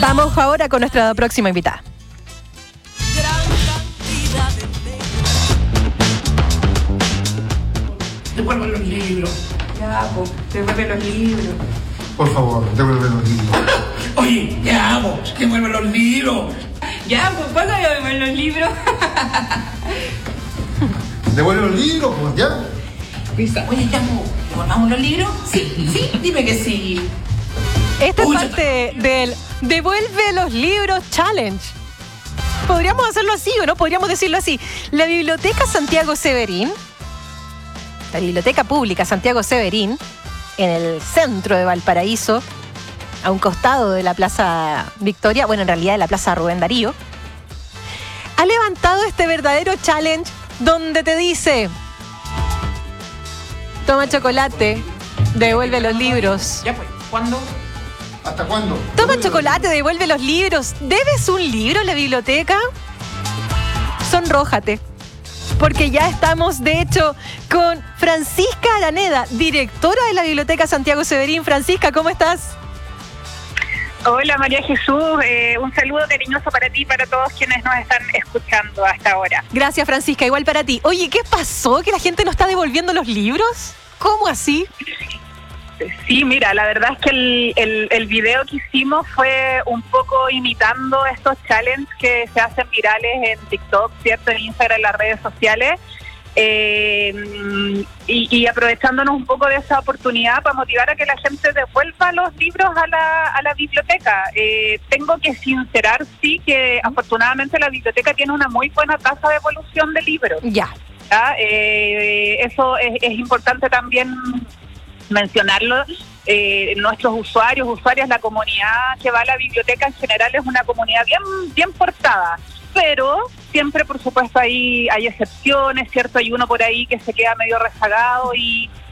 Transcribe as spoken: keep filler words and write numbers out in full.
Vamos ahora con nuestra próxima invitada. Devuelvan los libros. Ya, pues, devuelve los libros. Por favor, devuelven los libros. Oye, ya hago, devuelven los libros. Ya, pues, ¿cuándo voy a devolver los libros? Devuelven los libros, pues ya. Pisa. Oye, ya, pues, ¿devolvamos los libros? Sí, sí, dime que sí. Esta es Uy, parte del Devuelve los libros challenge. Podríamos hacerlo así, ¿o no? Podríamos decirlo así. La Biblioteca Santiago Severín, la Biblioteca Pública Santiago Severín, en el centro de Valparaíso, a un costado de la Plaza Victoria, bueno, en realidad de la Plaza Rubén Darío, ha levantado este verdadero challenge donde te dice: toma chocolate, devuelve los libros. Ya, pues, ¿cuándo? ¿Hasta cuándo? Toma chocolate, devuelve los libros. ¿Debes un libro en la biblioteca? Sonrójate, porque ya estamos, de hecho, con Francisca Araneda, directora de la Biblioteca Santiago Severín. Francisca, ¿cómo estás? Hola María Jesús, eh, un saludo cariñoso para ti y para todos quienes nos están escuchando hasta ahora. Gracias, Francisca, igual para ti. Oye, ¿qué pasó? ¿Que la gente no está devolviendo los libros? ¿Cómo así? Sí, mira, la verdad es que el, el, el video que hicimos fue un poco imitando estos challenges que se hacen virales en TikTok, ¿cierto? En Instagram, en las redes sociales. Eh, y, y aprovechándonos un poco de esa oportunidad para motivar a que la gente devuelva los libros a la, a la biblioteca. Eh, tengo que sincerar, sí, que afortunadamente la biblioteca tiene una muy buena tasa de devolución de libros. Ya. ¿Ya? Eh, eso es, es importante también mencionarlo. Eh, nuestros usuarios, usuarias, la comunidad que va a la biblioteca en general es una comunidad bien, bien portada. Pero siempre, por supuesto, hay, hay excepciones, ¿cierto? Hay uno por ahí que se queda medio rezagado y,